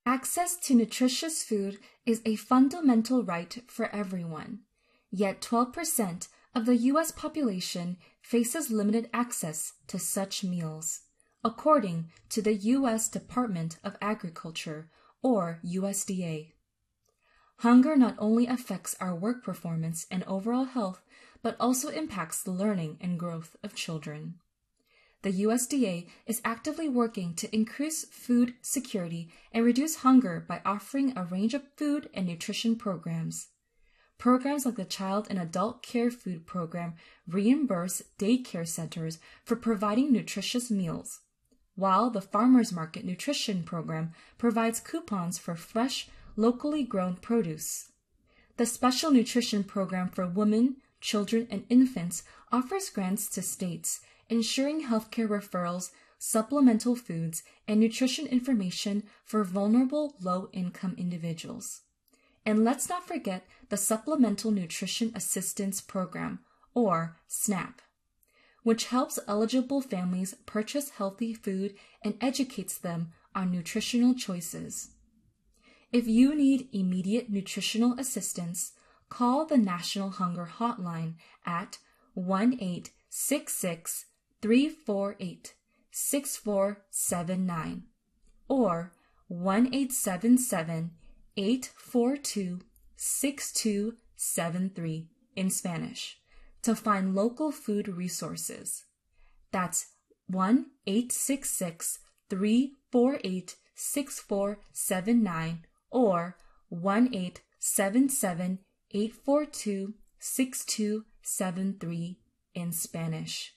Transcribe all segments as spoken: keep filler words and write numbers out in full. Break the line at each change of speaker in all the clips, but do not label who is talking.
Access to nutritious food is a fundamental right for everyone, yet twelve percent of the U S population faces limited access to such meals, according to the U S Department of Agriculture, or U S D A. Hunger not only affects our work performance and overall health, but also impacts the learning and growth of children. The U S D A is actively working to increase food security and reduce hunger by offering a range of food and nutrition programs. Programs like the Child and Adult Care Food Program reimburse daycare centers for providing nutritious meals, while the Farmers Market Nutrition Program provides coupons for fresh, locally grown produce. The Special Nutrition Program for Women, Children, and Infants offers grants to states, ensuring healthcare referrals, supplemental foods, and nutrition information for vulnerable low-income individuals. And let's not forget the Supplemental Nutrition Assistance Program, or SNAP, which helps eligible families purchase healthy food and educates them on nutritional choices. If you need immediate nutritional assistance, call the National Hunger Hotline at one eight six six, three four eight, six four seven nine or one eight seven seven, eight four two, six two seven three in Spanish to find local food resources. That's one eight six six, three four eight, six four seven nine or one eight seven seven, eight four two, six two seven three in Spanish.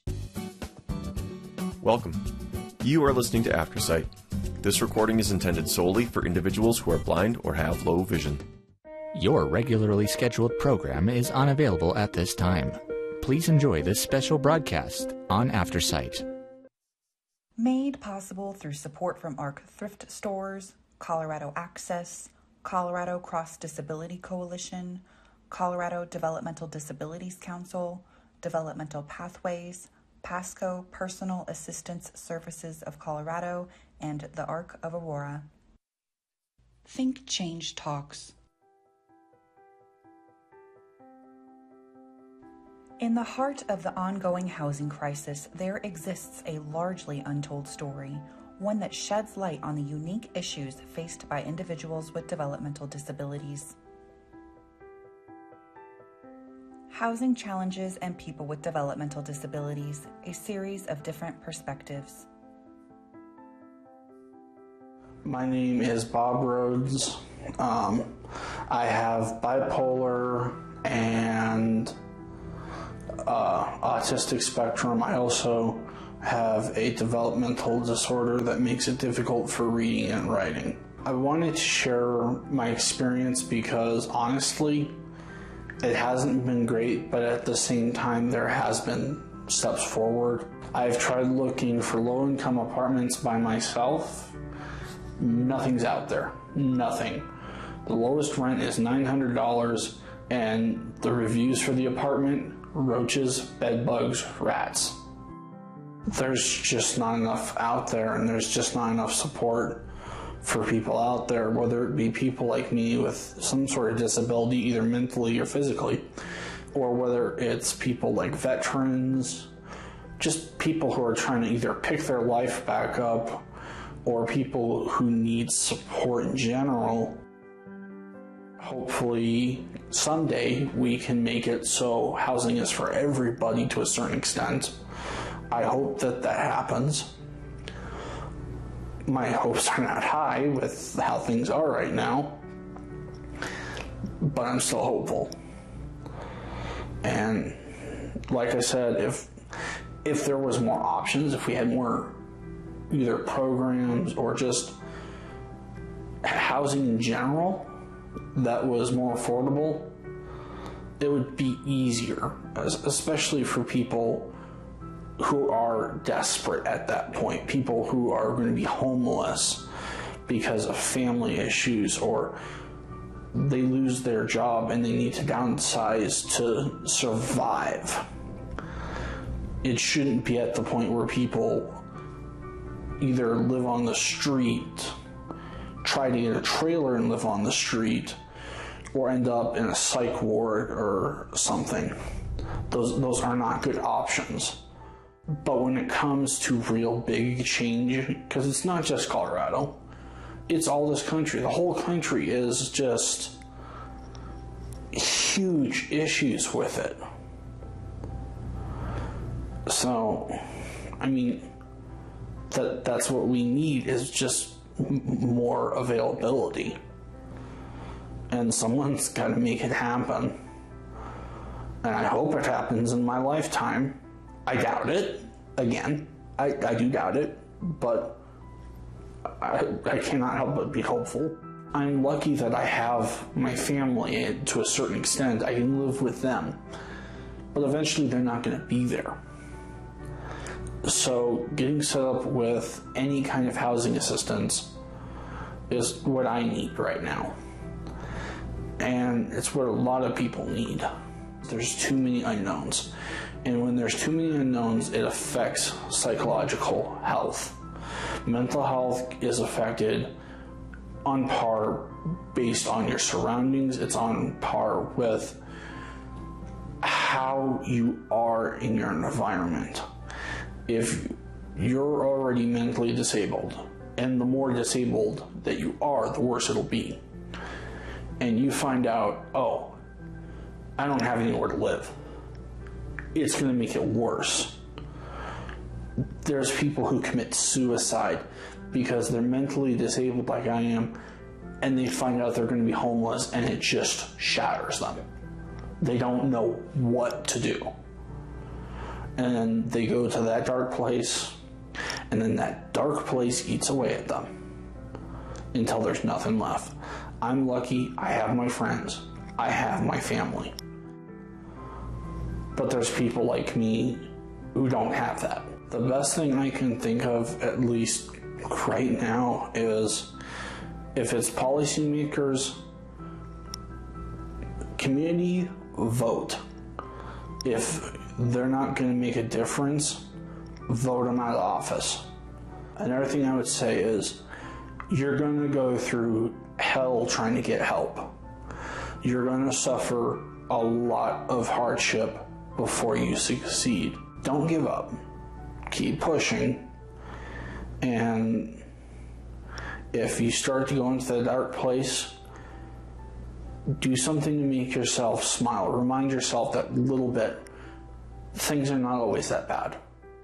Welcome. You are listening to AfterSight. This recording is intended solely for individuals who are blind or have low vision.
Your regularly scheduled program is unavailable at this time. Please enjoy this special broadcast on AfterSight.
Made possible through support from ARC Thrift Stores, Colorado Access, Colorado Cross Disability Coalition, Colorado Developmental Disabilities Council, Developmental Pathways, Pasco Personal Assistance Services of Colorado, and the Arc of Aurora. Think Change Talks. In the heart of the ongoing housing crisis, there exists a largely untold story, one that sheds light on the unique issues faced by individuals with developmental disabilities. Housing Challenges and People with Developmental Disabilities, a series of different perspectives.
My name is Bob Rhodes. Um, I have bipolar and uh, autistic spectrum. I also have a developmental disorder that makes it difficult for reading and writing. I wanted to share my experience because honestly, it hasn't been great, but at the same time, there has been steps forward. I've tried looking for low-income apartments by myself. Nothing's out there. Nothing. The lowest rent is nine hundred dollars, and the reviews for the apartment, roaches, bed bugs, rats. There's just not enough out there, and there's just not enough support for people out there, whether it be people like me with some sort of disability, either mentally or physically, or whether it's people like veterans, just people who are trying to either pick their life back up, or people who need support in general. Hopefully someday we can make it so housing is for everybody to a certain extent. I hope that that happens. My hopes are not high with how things are right now, but I'm still hopeful. And like I said, if if there was more options, if we had more either programs or just housing in general that was more affordable, it would be easier, especially for people who are desperate at that point, people who are going to be homeless because of family issues, or they lose their job and they need to downsize to survive. It shouldn't be at the point where people either live on the street try to get a trailer and live on the street, or end up in a psych ward or something. Those, those are not good options. But when it comes to real big change, because it's not just Colorado, it's all this country. The whole country is just huge issues with it. So, I mean, that that's what we need, is just m- more availability. And someone's got to make it happen. And I hope it happens in my lifetime. I doubt it. Again, I, I do doubt it, but I, I cannot help but be hopeful. I'm lucky that I have my family to a certain extent. I can live with them. But eventually they're not going to be there. So getting set up with any kind of housing assistance is what I need right now. And it's what a lot of people need. There's too many unknowns. And when there's too many unknowns, it affects psychological health. Mental health is affected on par based on your surroundings. It's on par with how you are in your environment. If you're already mentally disabled, and the more disabled that you are, the worse it'll be. And you find out, oh, I don't have anywhere to live. It's going to make it worse. There's people who commit suicide because they're mentally disabled like I am, and they find out they're going to be homeless, and it just shatters them. They don't know what to do. And then they go to that dark place, and then that dark place eats away at them until there's nothing left. I'm lucky. I have my friends. I have my family. But there's people like me who don't have that. The best thing I can think of, at least right now, is if it's policymakers, community, vote. If they're not going to make a difference, vote them out of office. Another thing I would say is you're going to go through hell trying to get help. You're going to suffer a lot of hardship before you succeed. Don't give up. Keep pushing. And if you start to go into the dark place, do something to make yourself smile. Remind yourself that little bit things are not always that bad.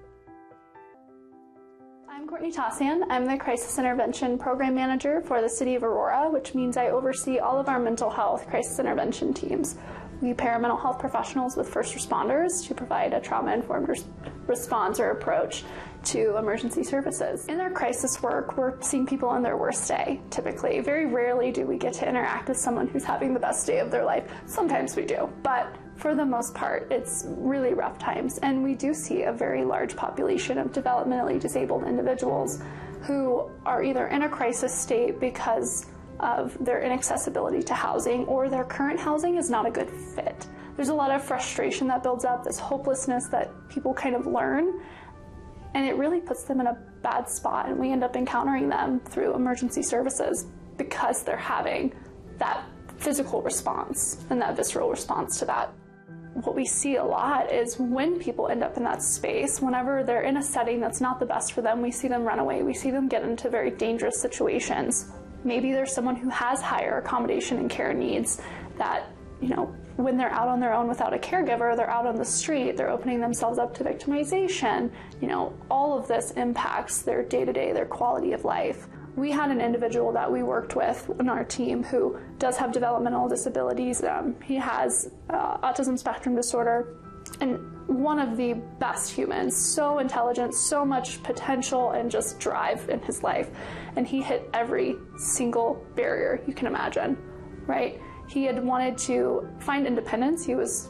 I'm Courtney Tossian. I'm the Crisis Intervention Program Manager for the City of Aurora, which means I oversee all of our mental health crisis intervention teams. We pair mental health professionals with first responders to provide a trauma-informed res- response or approach to emergency services. In our crisis work, we're seeing people on their worst day, typically. Very rarely do we get to interact with someone who's having the best day of their life. Sometimes we do, but for the most part, it's really rough times. And we do see a very large population of developmentally disabled individuals who are either in a crisis state because of their inaccessibility to housing, or their current housing is not a good fit. There's a lot of frustration that builds up, this hopelessness that people kind of learn, and it really puts them in a bad spot, and we end up encountering them through emergency services because they're having that physical response and that visceral response to that. What we see a lot is when people end up in that space, whenever they're in a setting that's not the best for them, we see them run away, we see them get into very dangerous situations. Maybe there's someone who has higher accommodation and care needs that, you know, when they're out on their own without a caregiver, they're out on the street, they're opening themselves up to victimization. You know, all of this impacts their day-to-day, their quality of life. We had an individual that we worked with on our team who does have developmental disabilities. Um, he has uh, autism spectrum disorder, and one of the best humans, so intelligent, so much potential and just drive in his life. And he hit every single barrier you can imagine, right? He had wanted to find independence. He was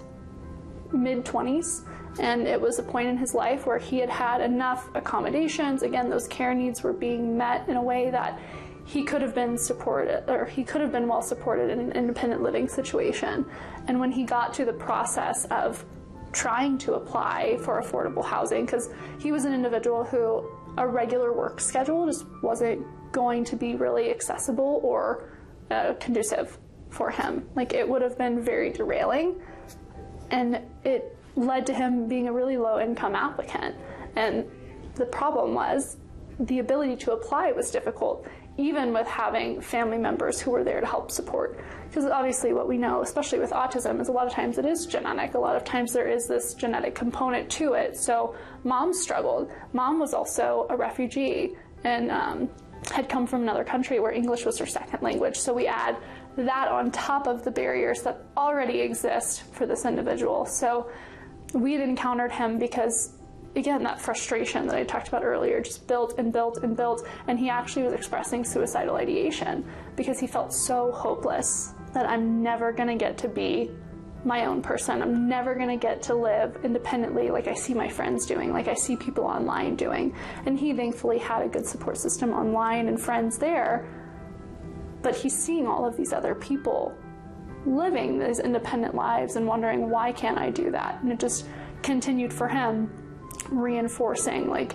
mid twenties, and it was a point in his life where he had had enough accommodations. Again, those care needs were being met in a way that he could have been supported, or he could have been well supported in an independent living situation. And when he got to the process of trying to apply for affordable housing, because he was an individual who a regular work schedule just wasn't going to be really accessible or uh, conducive for him. Like, it would have been very derailing, and it led to him being a really low-income applicant. And the problem was the ability to apply was difficult, even with having family members who were there to help support. Because obviously what we know, especially with autism, is a lot of times it is genetic. A lot of times there is this genetic component to it. So mom struggled. Mom was also a refugee and um, had come from another country where English was her second language. So we add that on top of the barriers that already exist for this individual. So we had encountered him because, again, that frustration that I talked about earlier just built and built and built, and he actually was expressing suicidal ideation because he felt so hopeless that I'm never going to get to be my own person. I'm never going to get to live independently like I see my friends doing, like I see people online doing. And he thankfully had a good support system online and friends there, but he's seeing all of these other people living these independent lives and wondering, why can't I do that? And it just continued for him, reinforcing, like,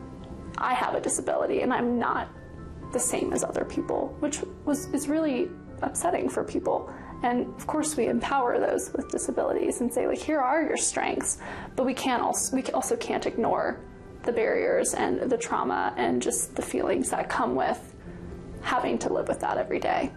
I have a disability and I'm not the same as other people, which was is really upsetting for people. And of course we empower those with disabilities and say, like, here are your strengths, but we can't also we also can't ignore the barriers and the trauma and just the feelings that come with having to live with that every day.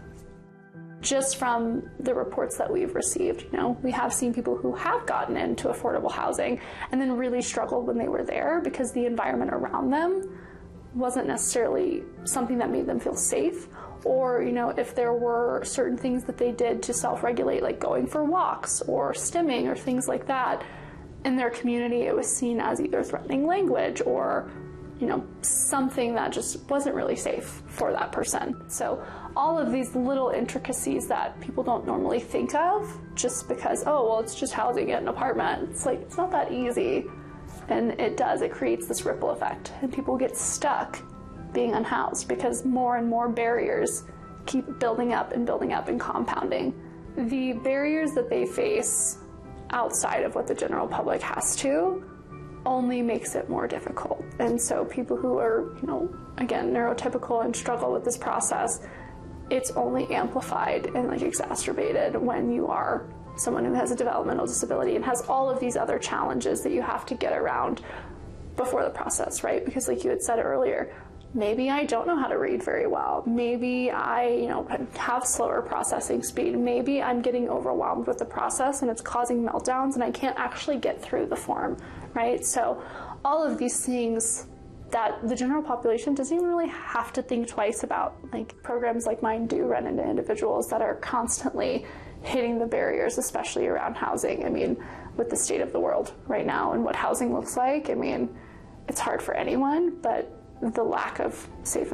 Just from the reports that we've received, you know, we have seen people who have gotten into affordable housing and then really struggled when they were there because the environment around them wasn't necessarily something that made them feel safe. Or, you know, if there were certain things that they did to self-regulate, like going for walks or stimming or things like that, in their community it was seen as either threatening language or, you know, something that just wasn't really safe for that person. So all of these little intricacies that people don't normally think of just because, oh, well, it's just housing in an apartment. It's like, it's not that easy. And it does, it creates this ripple effect. And people get stuck being unhoused because more and more barriers keep building up and building up and compounding. The barriers that they face outside of what the general public has to only makes it more difficult. And so people who are, you know, again, neurotypical and struggle with this process, it's only amplified and like exacerbated when you are someone who has a developmental disability and has all of these other challenges that you have to get around before the process, right? Because like you had said earlier, maybe I don't know how to read very well. Maybe I, you know, have slower processing speed. Maybe I'm getting overwhelmed with the process and it's causing meltdowns and I can't actually get through the form, right? So all of these things that the general population doesn't even really have to think twice about. Like, programs like mine do run into individuals that are constantly hitting the barriers, especially around housing. I mean, with the state of the world right now and what housing looks like, I mean, it's hard for anyone, but the lack of safe